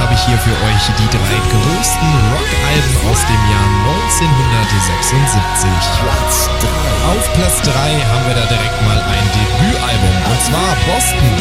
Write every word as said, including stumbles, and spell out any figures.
habe ich hier für euch die drei größten Rockalben aus dem Jahr neunzehnhundertsechsundsiebzig. Platz drei. Auf Platz drei haben wir da direkt mal ein Debütalbum, und zwar Boston